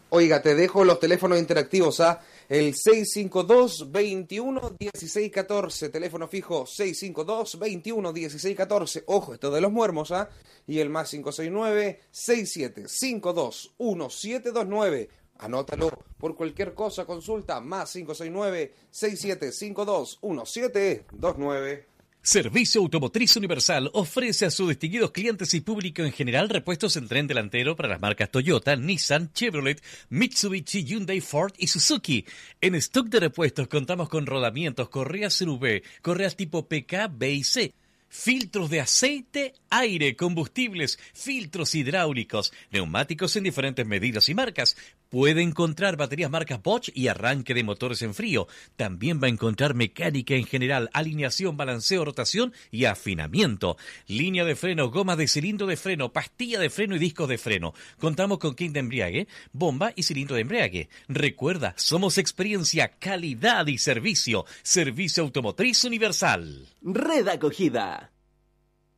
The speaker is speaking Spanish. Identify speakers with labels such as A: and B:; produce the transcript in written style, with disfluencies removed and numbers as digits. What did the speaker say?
A: Oiga, te dejo los teléfonos interactivos, el 652-21-1614, teléfono fijo 652-21-1614, ojo, esto de los muermos, y el más 569-6752-1729. Anótalo por cualquier cosa, consulta, más 569-6752-1729.
B: Servicio Automotriz Universal ofrece a sus distinguidos clientes y público en general repuestos en tren delantero para las marcas Toyota, Nissan, Chevrolet, Mitsubishi, Hyundai, Ford y Suzuki. En stock de repuestos contamos con rodamientos, correas CRV, correas tipo PK, B y C, filtros de aceite, aire, combustibles, filtros hidráulicos, neumáticos en diferentes medidas y marcas. Puede encontrar baterías marcas Bosch y arranque de motores en frío. También va a encontrar mecánica en general, alineación, balanceo, rotación y afinamiento. Línea de freno, goma de cilindro de freno, pastilla de freno y discos de freno. Contamos con kit de embriague, bomba y cilindro de embriague. Recuerda, somos experiencia, calidad y servicio. Servicio Automotriz Universal.
C: Red Acogida.